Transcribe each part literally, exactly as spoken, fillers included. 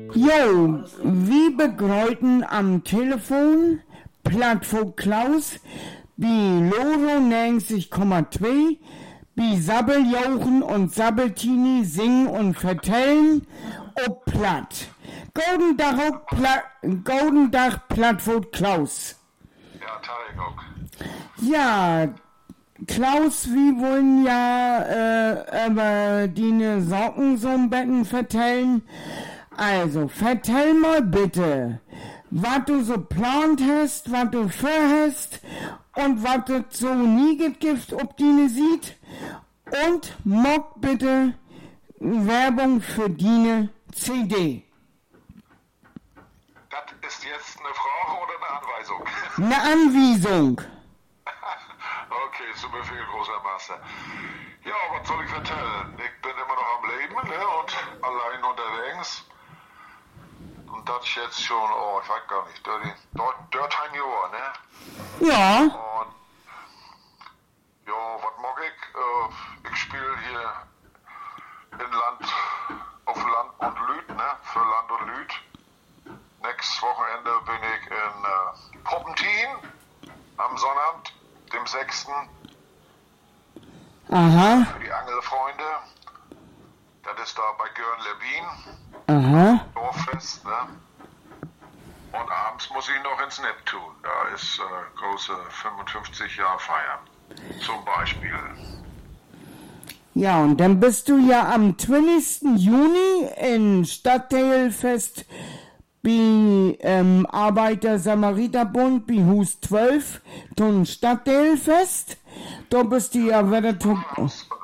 Jo, wie begreuten am Telefon Plattvogt Klaus, bi Loro neunzig Komma zwei, bi Sabbeljauchen und Sabbeltini singen und vertellen, ob platt. Golden Dach, Pla Golden Dach Plattvogt Klaus. Ja, Tarek auch. Ja, Klaus, wir wollen ja äh, über die Socken so ein Betten vertellen. Also, vertell mal bitte, was du so plant hast, was du vorhast und was du so nie gibt, ob die sieht. Und mock bitte Werbung für die C D. Das ist jetzt eine Frage oder eine Anweisung? Eine Anweisung. Okay, zu Befehl, großer Master. Ja, was soll ich vertellen? Ich bin immer noch am Leben, ne, und allein unterwegs. Und das jetzt schon, oh, ich weiß gar nicht, dort ein Jahr, ne? Ja. Und, ja, was mag ich? Äh, ich spiele hier in Land, auf Land und Lüd, ne? Für Land und Lüd. Nächstes Wochenende bin ich in äh, Poppentin am Sonnabend, dem sechsten Aha. Für die Angelfreunde. Das ist da bei Görn-Levin. Aha. Dorffest, ne? Und abends muss ich noch ins Neptun. Da ist äh, große fünfundfünfzig Jahre Feiern. Zum Beispiel. Ja, und dann bist du ja am zwanzigsten Juni in Stadtteilfest bei ähm, Arbeiter-Samariter-Bund, bei Hus zwölf, zum Stadtteilfest. Da bist du ja wieder... Schmalhaus zwölf.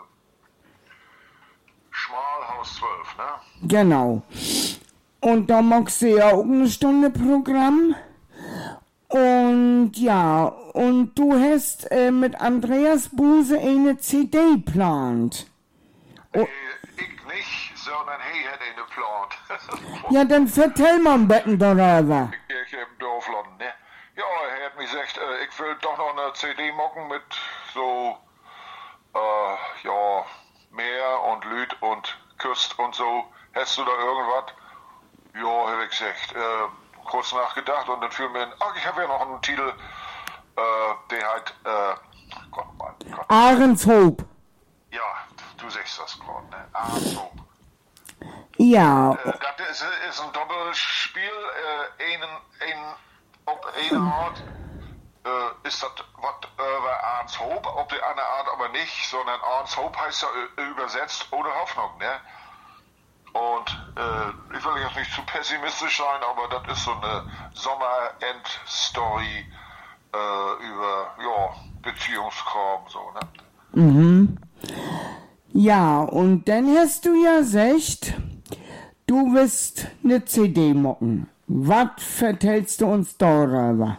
Schmalhaus zwölf, ne? Genau. Und da magst du ja auch eine Stunde Programm. Und ja, und du hast äh, mit Andreas Buse eine C D geplant. Oh. Äh, ich nicht, sondern er hat eine geplant. Ja, dann vertell mal ein Betten darüber. Ich, ich im Dorfland, ne? Ja, er hat mir gesagt, äh, ich will doch noch eine C D machen mit so, äh, ja, Meer und Lüd und Küst und so. Hast du da irgendwas? Ja, habe ich gesagt, äh, kurz nachgedacht und dann fiel mir in, ach, ich habe ja noch einen Titel, äh, der halt, äh, Gott, Mann, Gott. Ahrenshoop. Ja, du sagst das gerade, ne? Ahrenshoop. Ja. Äh, das ist, ist ein Doppelspiel, äh, einen, einen, ob eine Art, äh, ist das was über Ahrenshoop, ob die andere Art aber nicht, sondern Ahrenshoop heißt ja übersetzt ohne Hoffnung, ne? Und äh, ich will jetzt nicht zu pessimistisch sein, aber das ist so eine Sommer-End-Story äh, über, ja, Beziehungskram, so, ne? Mhm. Ja, und dann hast du ja gesagt, du wirst eine C D mocken. Was vertellst du uns darüber?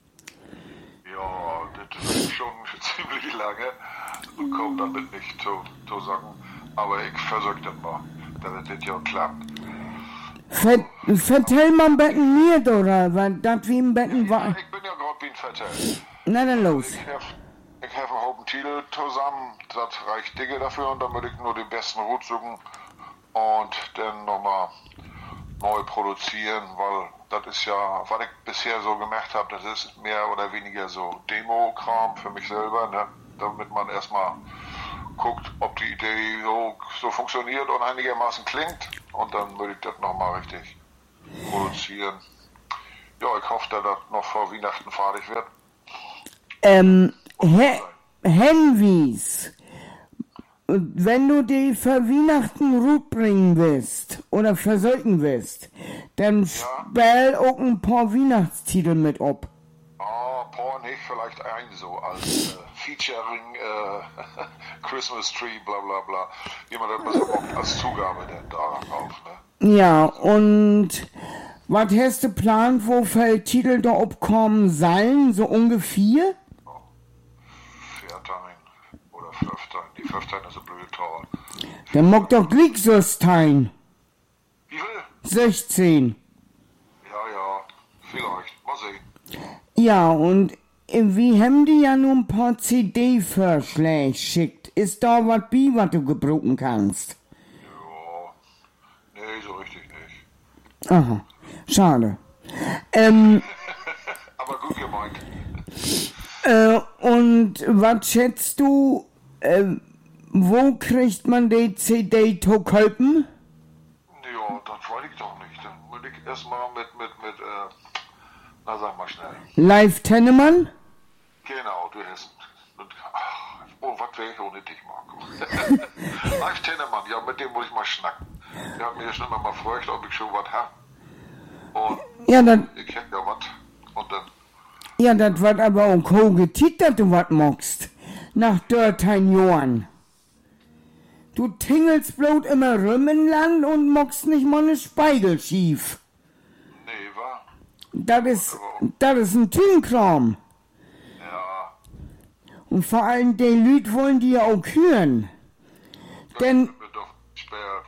Ja, das ist schon ziemlich lange und kommt damit nicht zu, zu sagen. Aber ich versuche das mal, damit das ja klappt. Ver vertell mal ein Betten mir darüber, das wie im Betten war. Ich bin ja gerade wie ein Vertell. Na dann los. Ich habe ich hab einen Haufen Titel zusammen, das reicht dicke dafür und dann würde ich nur den besten Rut suchen und dann nochmal neu produzieren, weil das ist ja, was ich bisher so gemacht habe, das ist mehr oder weniger so Demo-Kram für mich selber, ne? Damit man erstmal guckt, ob die Idee so, so funktioniert und einigermaßen klingt und dann würde ich das nochmal richtig produzieren. Ja, ich hoffe, dass das noch vor Weihnachten fertig wird. Ähm, He Henwies, wenn du die für Weihnachten Rut bringen willst oder versollten willst, dann ja. spiel auch ein paar Weihnachtstitel mit ob. Ah, ein paar nicht, vielleicht ein so als äh, Featuring äh, Christmas Tree, bla bla bla. Jemand hat das auch als Zugabe denn darauf, ne? Ja, und was hast du geplant, wo für Titel da obkommen sollen, so ungefähr? Viertein oder Fünftein. Die Fünftein ist so blöd teuer. Der mag doch Glückssüstein. Wie viel? sechzehn. Ja, ja, vielleicht. Mal sehen. Ja, und wir haben dir ja nur ein paar C D-Vorschläge geschickt. Ist da was bei, was du gebrochen kannst? Ja, nee, so richtig nicht. Aha, schade. Ähm, Aber gut gemeint. äh, und was schätzt du, äh, wo kriegt man die C D zu kaufen? Ja, das weiß ich doch nicht. Dann muss ich erstmal mit, mit, mit, äh, na sag mal schnell. Live Tennemann? Genau, du hast, und, ach, oh, was wäre ich ohne dich, Marco? Live Tennemann, ja, mit dem muss ich mal schnacken. Der hat mir ja schon immer mal gefragt, ob ich schon was habe. Und Ja, das, ich hätte ja was. Und dann, ja, das wird aber auch ho getit, dass du was magst. Nach dörtein Johann. Du tingelst bloß immer rum im Land und magst nicht mal ne Speigel schief. nee, wa? Das ist, das ist ein Tünkram. Ja, Und vor allem die Lüd wollen die ja auch hören. das Denn wird mir doch schwer.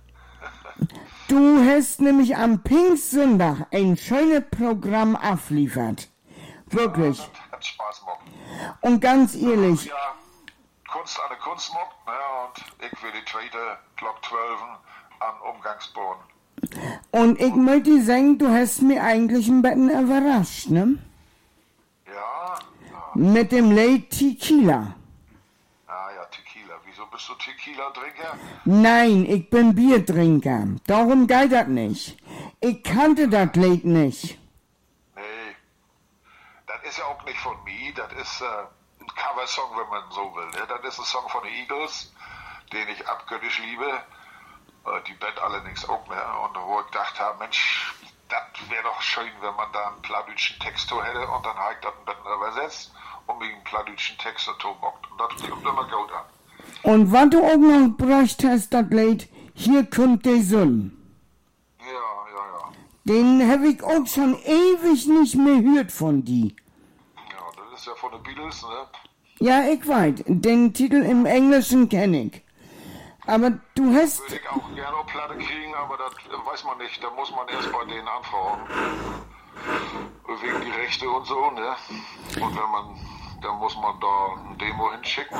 du hast nämlich am Pfingstsonntag ein schönes Programm abliefert. Wirklich. Das hat Spaß gemacht. Und ganz ehrlich, Ja, Kunst an der Kunst macht, ne, und ich will die zweite Glock zwölf an Umgangsboden. und ich möchte sagen, du hast mir eigentlich ein Betten überrascht, ne? Ja, ja, Mit dem Late Tequila. ah, ja, Tequila. Wieso bist du Tequila-Trinker? Nein, ich bin Biertrinker. Darum geht das nicht. Ich kannte das Lied nicht. Nee, das ist ja auch nicht von mir, das ist äh, ein Coversong, wenn man so will. Ne? Das ist ein Song von den Eagles, den ich abgöttisch liebe. Äh, die Band allerdings auch, ne? Und wo ich gedacht habe, Mensch, das wäre doch schön, wenn man da einen plattdeutschen Text to hätte und dann habe ich das ein bisschen übersetzt und mit einem plattdeutschen Text dazu mockt. Und das kommt immer gut an. Und was du auch noch gebracht hast, das Lied, hier kommt der Sonn. Ja, ja, ja. Den hab ich auch schon ewig nicht mehr gehört von die. Ja, das ist ja von den Beatles, ne? Ja, ich weiß, den Titel im Englischen kenne ich. Aber du hast, Würde ich auch gerne auf Platte kriegen, aber das äh, weiß man nicht. Da muss man erst bei denen anfragen. Wegen die Rechte und so, ne? Und wenn man, dann muss man da ein Demo hinschicken. Und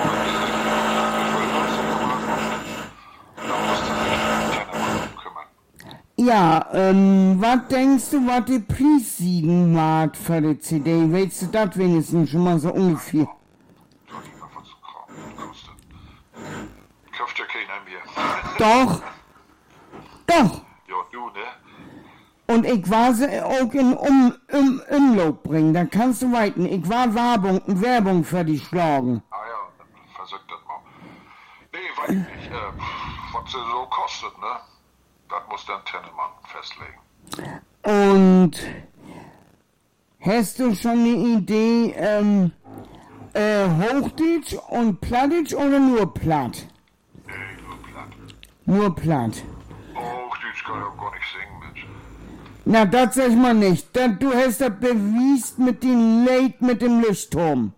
dann muss die sich Tennemann drum kümmern. ja, ähm, was denkst du, was die Preis-Sieden war für die C D? Weißt du das wenigstens schon mal so ungefähr? Soll ich mal was Kram kostet? Kauft ja keiner mehr. Doch, doch. Ja, du, ne? Und ich war sie auch in um, um, Umlauf bringen, da kannst du weiten. Ich war Werbung, Werbung für die schlagen. Ah ja, dann versuch das mal. Nee, weiß ich nicht. Äh, was sie so kostet, ne? Das muss dann Tennemann festlegen. Und hast du schon eine Idee, ähm, äh, Hochdeutsch und Plattdeutsch oder nur Platt? Nee, nur platt. Nur Platt. Oh, Deutsch kann ich auch gar nicht singen, Mensch. Na, das sag ich mal nicht. Da, du hast das bewiesen mit dem Late mit dem Lichtturm.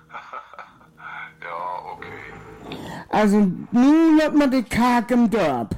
Ja, okay. Also, nun lädt man die Kark im Dörp.